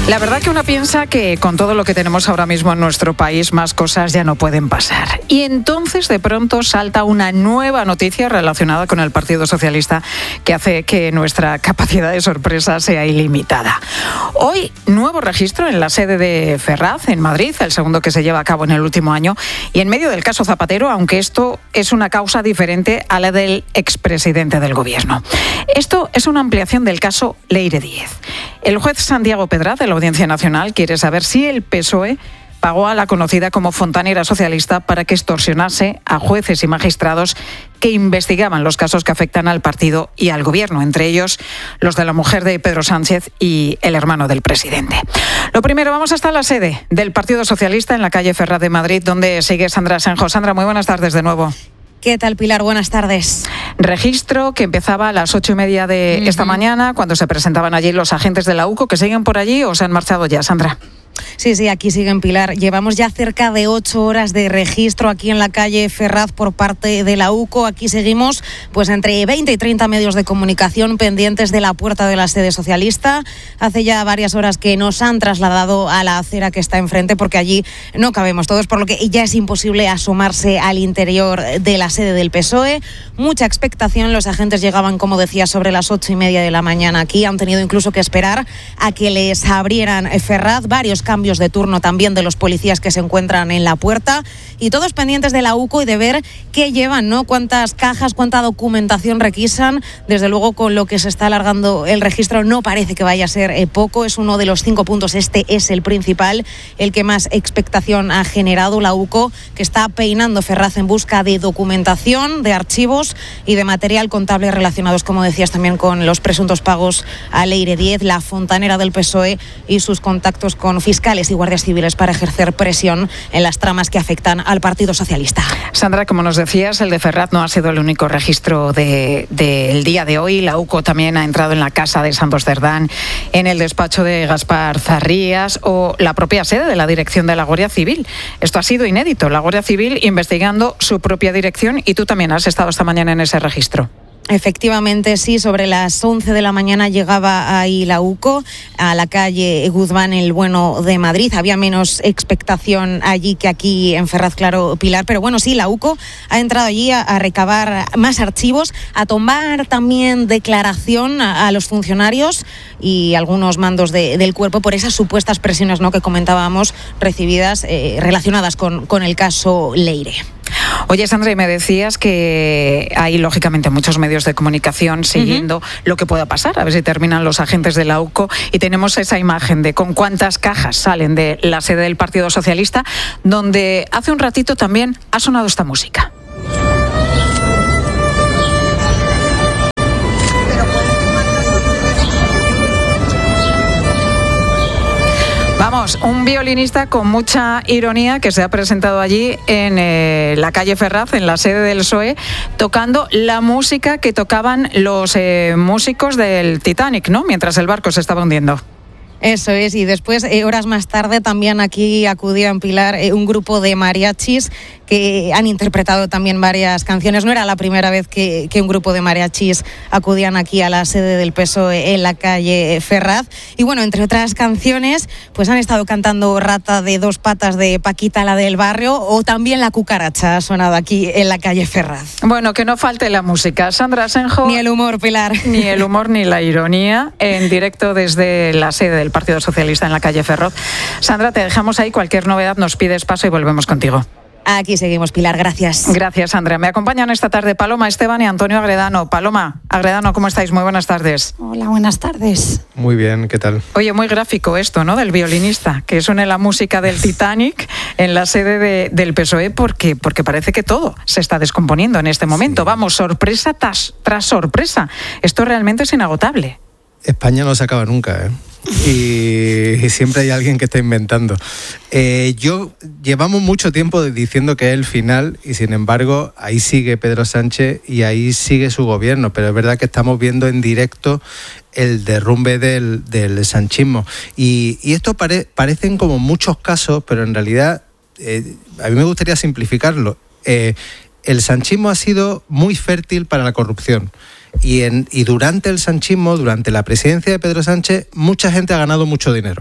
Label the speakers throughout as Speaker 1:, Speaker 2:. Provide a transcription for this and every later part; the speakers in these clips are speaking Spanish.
Speaker 1: La verdad que uno piensa que con todo lo que tenemos ahora mismo en nuestro país, más cosas ya no pueden pasar. Y entonces de pronto salta una nueva noticia relacionada con el Partido Socialista que hace que nuestra capacidad de sorpresa sea ilimitada. Hoy, nuevo registro en la sede de Ferraz, en Madrid, el segundo que se lleva a cabo en el último año, y en medio del caso Zapatero, aunque esto es una causa diferente a la del expresidente del Gobierno. Esto es una ampliación del caso Leire Díez. El juez Santiago Pedraz, de la Audiencia Nacional, quiere saber si el PSOE pagó a la conocida como fontanera socialista para que extorsionase a jueces y magistrados que investigaban los casos que afectan al partido y al Gobierno, entre ellos los de la mujer de Pedro Sánchez y el hermano del presidente. Lo primero, vamos hasta la sede del Partido Socialista en la calle Ferraz de Madrid, donde sigue Sandra Asenjo. Sandra, muy buenas tardes de nuevo.
Speaker 2: ¿Qué tal, Pilar? Buenas tardes.
Speaker 1: Registro que empezaba a las 8:30 de esta mañana, cuando se presentaban allí los agentes de la UCO, que siguen por allí o se han marchado ya, Sandra.
Speaker 2: Sí, aquí siguen, Pilar. Llevamos ya cerca de 8 horas de registro aquí en la calle Ferraz por parte de la UCO. Aquí seguimos pues entre 20 y 30 medios de comunicación pendientes de la puerta de la sede socialista. Hace ya varias horas que nos han trasladado a la acera que está enfrente porque allí no cabemos todos, por lo que ya es imposible asomarse al interior de la sede del PSOE. Mucha expectación. Los agentes llegaban, como decía, sobre las 8:30 de la mañana aquí. Han tenido incluso que esperar a que les abrieran Ferraz. Varios cambios de turno también de los policías que se encuentran en la puerta y todos pendientes de la UCO y de ver qué llevan, ¿no? Cuántas cajas, cuánta documentación requisan. Desde luego, con lo que se está alargando el registro, no parece que vaya a ser poco. Es uno de los 5 puntos. Este es el principal, el que más expectación ha generado. La UCO, que está peinando Ferraz en busca de documentación, de archivos y de material contable relacionados, como decías, también con los presuntos pagos a Leire Díez, la fontanera del PSOE, y sus contactos con fiscales y guardias civiles para ejercer presión en las tramas que afectan al Partido Socialista.
Speaker 1: Sandra, como nos decías, el de Ferraz no ha sido el único registro del día de hoy. La UCO también ha entrado en la casa de Santos Cerdán, en el despacho de Gaspar Zarrías o la propia sede de la dirección de la Guardia Civil. Esto ha sido inédito, la Guardia Civil investigando su propia dirección, y tú también has estado esta mañana en ese registro.
Speaker 2: Efectivamente, sí, sobre las 11 de la mañana llegaba ahí la UCO a la calle Guzmán el Bueno de Madrid. Había menos expectación allí que aquí en Ferraz, claro, Pilar, pero bueno, sí, la UCO ha entrado allí a recabar más archivos, a tomar también declaración a los funcionarios y algunos mandos del cuerpo por esas supuestas presiones, ¿no?, que comentábamos, recibidas relacionadas con el caso Leire.
Speaker 1: Oye, Sandra, y me decías que hay, lógicamente, muchos medios de comunicación siguiendo lo que pueda pasar, a ver si terminan los agentes de la UCO, y tenemos esa imagen de con cuántas cajas salen de la sede del Partido Socialista, donde hace un ratito también ha sonado esta música. Vamos, un violinista con mucha ironía que se ha presentado allí en la calle Ferraz, en la sede del PSOE, tocando la música que tocaban los músicos del Titanic, ¿no?, mientras el barco se estaba hundiendo.
Speaker 2: Eso es, y después, horas más tarde, también aquí acudía en Pilar un grupo de mariachis que han interpretado también varias canciones. No era la primera vez que un grupo de mariachis acudían aquí a la sede del PSOE en la calle Ferraz. Y bueno, entre otras canciones, pues han estado cantando Rata de 2 patas de Paquita, la del barrio, o también La cucaracha ha sonado aquí en la calle Ferraz.
Speaker 1: Bueno, que no falte la música. Sandra Asenjo.
Speaker 2: Ni el humor, Pilar.
Speaker 1: Ni el humor ni la ironía, en directo desde la sede del Partido Socialista en la calle Ferraz. Sandra, te dejamos ahí. Cualquier novedad nos pides paso y volvemos contigo.
Speaker 2: Aquí seguimos, Pilar, gracias.
Speaker 1: Gracias, Andrea. Me acompañan esta tarde Paloma Esteban y Antonio Agredano. Paloma, Agredano, ¿cómo estáis? Muy buenas tardes.
Speaker 3: Hola, buenas tardes.
Speaker 4: Muy bien, ¿qué tal?
Speaker 1: Oye, muy gráfico esto, ¿no?, del violinista, que suene la música del Titanic en la sede del PSOE, porque parece que todo se está descomponiendo en este momento. Sí. Vamos, sorpresa tras sorpresa. Esto realmente es inagotable.
Speaker 4: España no se acaba nunca, ¿eh? Y siempre hay alguien que está inventando. Llevamos mucho tiempo diciendo que es el final y sin embargo ahí sigue Pedro Sánchez y ahí sigue su gobierno, pero es verdad que estamos viendo en directo el derrumbe del sanchismo y esto parecen como muchos casos, pero en realidad a mí me gustaría simplificarlo. El sanchismo ha sido muy fértil para la corrupción. Y durante el sanchismo, durante la presidencia de Pedro Sánchez, mucha gente ha ganado mucho dinero.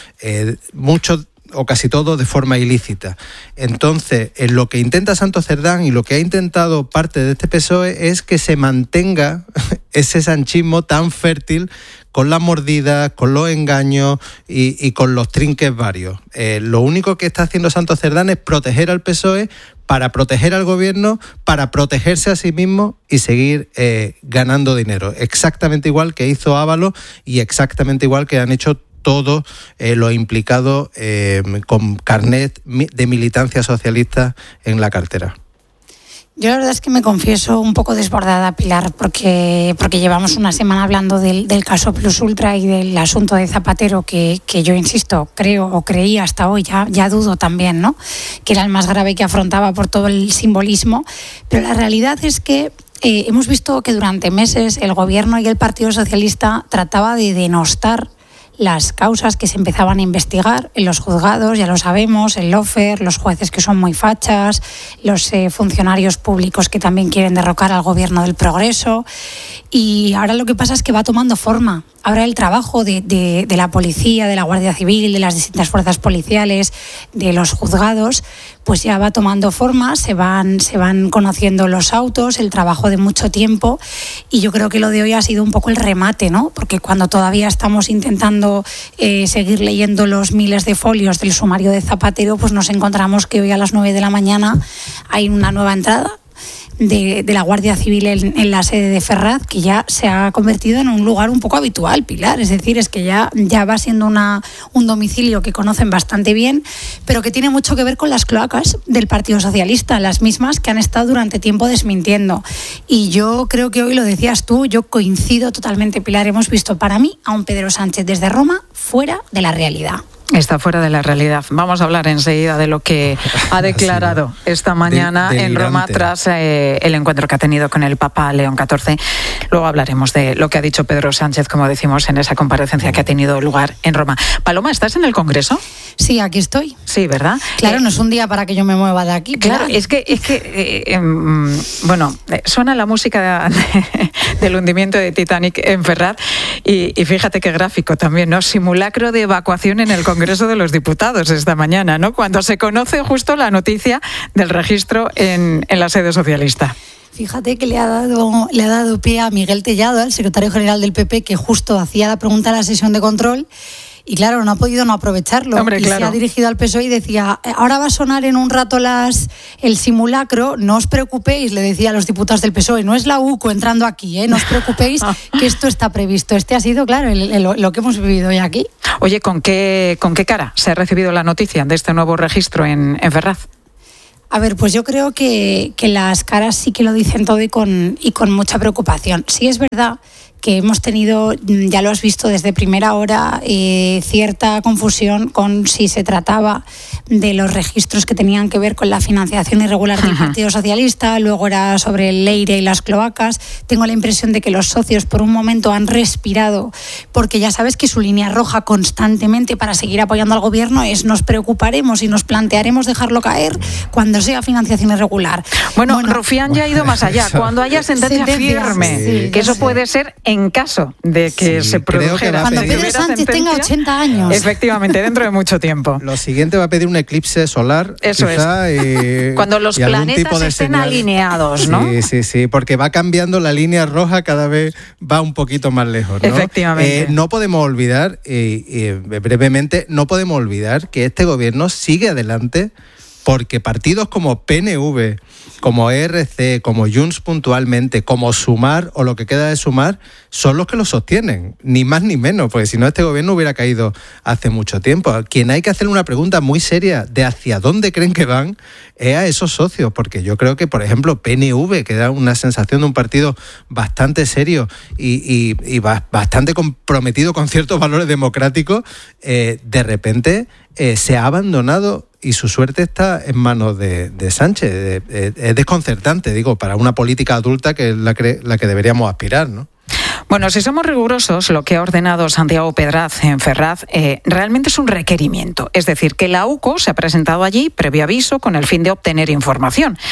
Speaker 4: Mucho o casi todo de forma ilícita. Entonces, lo que intenta Santos Cerdán y lo que ha intentado parte de este PSOE es que se mantenga ese sanchismo tan fértil con las mordidas, con los engaños y con los trinques varios. Lo único que está haciendo Santos Cerdán es proteger al PSOE para proteger al gobierno, para protegerse a sí mismo y seguir ganando dinero. Exactamente igual que hizo Ábalos y exactamente igual que han hecho todos los implicados con carnet de militancia socialista en la cartera.
Speaker 3: Yo la verdad es que me confieso un poco desbordada, Pilar, porque llevamos una semana hablando del caso Plus Ultra y del asunto de Zapatero, que yo insisto, creo o creía hasta hoy, ya dudo también, ¿no?, que era el más grave que afrontaba por todo el simbolismo, pero la realidad es que hemos visto que durante meses el Gobierno y el Partido Socialista trataba de denostar las causas que se empezaban a investigar en los juzgados, ya lo sabemos, el Lofer, los jueces que son muy fachas, los funcionarios públicos que también quieren derrocar al gobierno del progreso. Y ahora lo que pasa es que va tomando forma. Ahora el trabajo de la policía, de la Guardia Civil, de las distintas fuerzas policiales, de los juzgados, pues ya va tomando forma, se van conociendo los autos, el trabajo de mucho tiempo, y yo creo que lo de hoy ha sido un poco el remate, ¿no? Porque cuando todavía estamos intentando seguir leyendo los miles de folios del sumario de Zapatero, pues nos encontramos que hoy a las 9 de la mañana hay una nueva entrada de la Guardia Civil en la sede de Ferraz, que ya se ha convertido en un lugar un poco habitual, Pilar. Es decir, es que ya va siendo un domicilio que conocen bastante bien, pero que tiene mucho que ver con las cloacas del Partido Socialista, las mismas que han estado durante tiempo desmintiendo. Y yo creo que hoy, lo decías tú, yo coincido totalmente, Pilar. Hemos visto, para mí, a un Pedro Sánchez desde Roma fuera de la realidad.
Speaker 1: Está fuera de la realidad. Vamos a hablar enseguida de lo que ha declarado esta mañana en Roma tras el encuentro que ha tenido con el Papa León XIV. Luego hablaremos de lo que ha dicho Pedro Sánchez, como decimos, en esa comparecencia que ha tenido lugar en Roma. Paloma, ¿estás en el Congreso?
Speaker 3: Sí, aquí estoy.
Speaker 1: Sí, ¿verdad?
Speaker 3: Claro, no es un día para que yo me mueva de aquí.
Speaker 1: Claro, es que suena la música del hundimiento de Titanic en Ferraz y fíjate qué gráfico también, ¿no? Simulacro de evacuación en el Congreso de los Diputados esta mañana, ¿no?, cuando se conoce justo la noticia del registro en la sede socialista.
Speaker 3: Fíjate que le ha dado pie a Miguel Tellado, el secretario general del PP, que justo hacía la pregunta en la sesión de control. Y claro, no ha podido no aprovecharlo.
Speaker 1: Hombre, claro.
Speaker 3: Se ha dirigido al PSOE y decía, ahora va a sonar en un rato el simulacro, no os preocupéis, le decía a los diputados del PSOE, no es la UCO entrando aquí, no os preocupéis, que esto está previsto. Este ha sido, claro, lo que hemos vivido hoy aquí.
Speaker 1: Oye, ¿con qué cara se ha recibido la noticia de este nuevo registro en Ferraz?
Speaker 3: A ver, pues yo creo que las caras sí que lo dicen todo y con mucha preocupación. Sí es verdad que hemos tenido, ya lo has visto desde primera hora, cierta confusión con si se trataba de los registros que tenían que ver con la financiación irregular del Partido Socialista, luego era sobre el Leire y las cloacas. Tengo la impresión de que los socios por un momento han respirado, porque ya sabes que su línea roja constantemente para seguir apoyando al gobierno es: nos preocuparemos y nos plantearemos dejarlo caer cuando sea financiación irregular.
Speaker 1: Bueno, Rufián ya ha ido más allá, cuando haya sentencia firme, que eso puede ser en caso de que se produjera.
Speaker 3: Cuando Pedro Sánchez tenga 80 años.
Speaker 1: Efectivamente, dentro de mucho tiempo.
Speaker 4: Lo siguiente va a pedir un eclipse solar.
Speaker 1: Eso
Speaker 4: quizá,
Speaker 1: es. Cuando los planetas estén alineados, ¿no?
Speaker 4: Sí, porque va cambiando, la línea roja cada vez va un poquito más lejos, ¿no?
Speaker 1: Efectivamente.
Speaker 4: No podemos olvidar, brevemente, no podemos olvidar que este gobierno sigue adelante porque partidos como PNV, como ERC, como Junts puntualmente, como Sumar o lo que queda de Sumar, son los que lo sostienen, ni más ni menos, porque si no este gobierno hubiera caído hace mucho tiempo. Quien hay que hacer una pregunta muy seria de hacia dónde creen que van es a esos socios, porque yo creo que, por ejemplo, PNV, que da una sensación de un partido bastante serio y bastante comprometido con ciertos valores democráticos, de repente se ha abandonado y su suerte está en manos de Sánchez. Es desconcertante, digo, para una política adulta que es la que deberíamos aspirar, ¿no?
Speaker 1: Bueno, si somos rigurosos, lo que ha ordenado Santiago Pedraz en Ferraz realmente es un requerimiento. Es decir, que la UCO se ha presentado allí previo aviso con el fin de obtener información.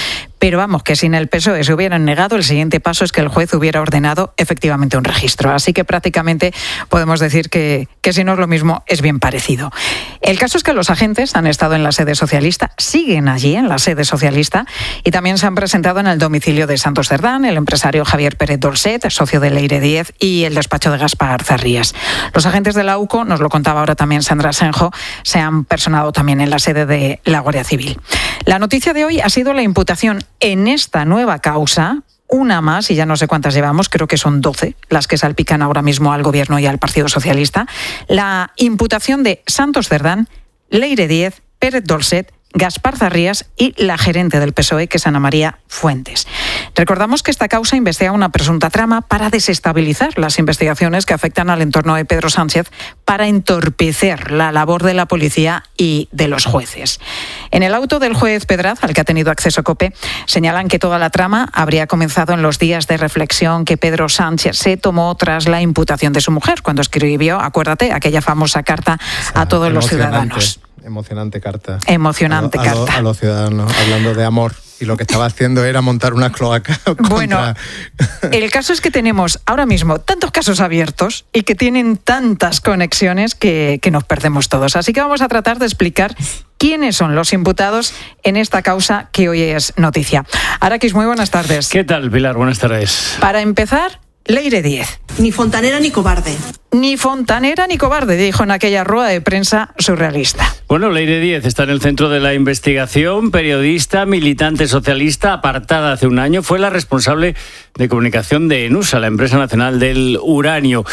Speaker 1: pero vamos, que sin el PSOE se hubieran negado, el siguiente paso es que el juez hubiera ordenado efectivamente un registro. Así que prácticamente podemos decir que si no es lo mismo, es bien parecido. El caso es que los agentes han estado en la sede socialista, siguen allí en la sede socialista y también se han presentado en el domicilio de Santos Cerdán, el empresario Javier Pérez Dolcet, socio de Leire Díez, y el despacho de Gaspar Zarrías. Los agentes de la UCO, nos lo contaba ahora también Sandra Senjo, se han personado también en la sede de la Guardia Civil. La noticia de hoy ha sido la imputación en esta nueva causa, una más, y ya no sé cuántas llevamos, creo que son 12 las que salpican ahora mismo al Gobierno y al Partido Socialista, la imputación de Santos Cerdán, Leire Díez, Pérez Dolcet, Gaspar Zarrías y la gerente del PSOE, que es Ana María Fuentes. Recordamos que esta causa investiga una presunta trama para desestabilizar las investigaciones que afectan al entorno de Pedro Sánchez, para entorpecer la labor de la policía y de los jueces. En el auto del juez Pedraz, al que ha tenido acceso COPE, señalan que toda la trama habría comenzado en los días de reflexión que Pedro Sánchez se tomó tras la imputación de su mujer, cuando escribió, acuérdate, aquella famosa carta a todos los ciudadanos.
Speaker 4: Emocionante carta.
Speaker 1: Emocionante carta.
Speaker 4: A los ciudadanos, hablando de amor. Y lo que estaba haciendo era montar una cloaca contra...
Speaker 1: Bueno, el caso es que tenemos ahora mismo tantos casos abiertos y que tienen tantas conexiones que nos perdemos todos. Así que vamos a tratar de explicar quiénes son los imputados en esta causa que hoy es noticia. Araquis, muy buenas tardes.
Speaker 5: ¿Qué tal, Pilar? Buenas tardes.
Speaker 1: Para empezar, Leire Díez.
Speaker 6: Ni fontanera ni cobarde.
Speaker 1: Ni fontanera ni cobarde, dijo en aquella rueda de prensa surrealista.
Speaker 5: Bueno, Leire Díez está en el centro de la investigación, periodista, militante socialista, apartada hace un año. Fue la responsable de comunicación de ENUSA, la empresa nacional del uranio.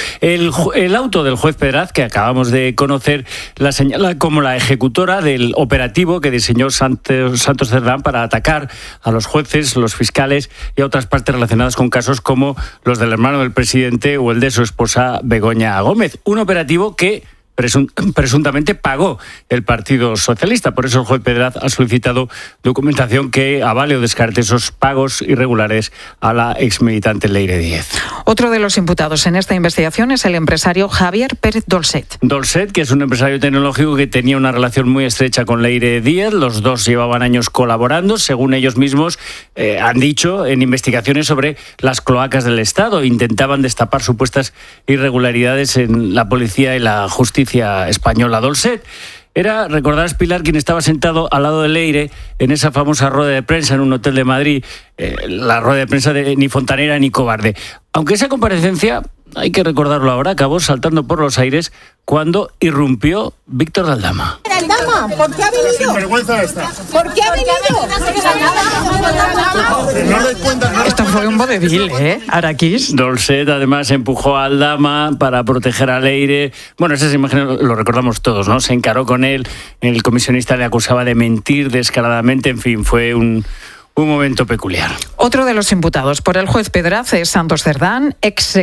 Speaker 5: El auto del juez Pedraz, que acabamos de conocer, la señala como la ejecutora del operativo que diseñó Santos Cerdán para atacar a los jueces, los fiscales y a otras partes relacionadas con casos como los del hermano del presidente o el de su esposa Begoña Gómez. Un operativo que presuntamente pagó el Partido Socialista. Por eso el juez Pedraz ha solicitado documentación que avale o descarte esos pagos irregulares a la exmilitante Leire Díez.
Speaker 1: Otro de los imputados en esta investigación es el empresario Javier Pérez Dolcet.
Speaker 5: Dolcet, que es un empresario tecnológico que tenía una relación muy estrecha con Leire Díez. Los dos llevaban años colaborando, según ellos mismos han dicho, en investigaciones sobre las cloacas del Estado. Intentaban destapar supuestas irregularidades en la policía y la justicia española. Dolcet era, recordarás, Pilar, quien estaba sentado al lado de Leire en esa famosa rueda de prensa en un hotel de Madrid, la rueda de prensa de ni fontanera ni cobarde. Aunque esa comparecencia, hay que recordarlo ahora, acabó saltando por los aires cuando irrumpió Víctor de Aldama.
Speaker 7: Aldama, ¿por qué ha venido?
Speaker 8: Sinvergüenza esta.
Speaker 7: ¿Por qué ha venido?
Speaker 1: Esto fue un vodevil, Araquis?
Speaker 5: Dolcet además empujó a Aldama para proteger a Leire. Bueno, esas imágenes lo recordamos todos, ¿no? Se encaró con él, el comisionista le acusaba de mentir descaradamente, en fin, fue un momento peculiar.
Speaker 1: Otro de los imputados por el juez Pedraz es Santos Cerdán, ex